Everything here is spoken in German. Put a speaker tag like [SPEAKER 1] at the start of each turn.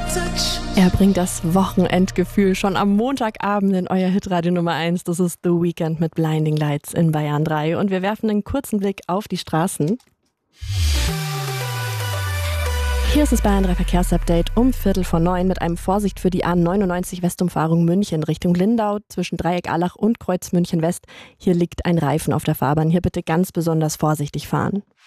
[SPEAKER 1] Er bringt das Wochenendgefühl schon am Montagabend in euer Hitradio Nummer 1. Das ist The Weeknd mit Blinding Lights in Bayern 3. Und wir werfen einen kurzen Blick auf die Straßen. Hier ist das Bayern 3 Verkehrsupdate um 8:45 mit einem Vorsicht für die A99 Westumfahrung München Richtung Lindau zwischen Dreieck-Allach und Kreuz München West. Hier liegt ein Reifen auf der Fahrbahn. Hier bitte ganz besonders vorsichtig fahren.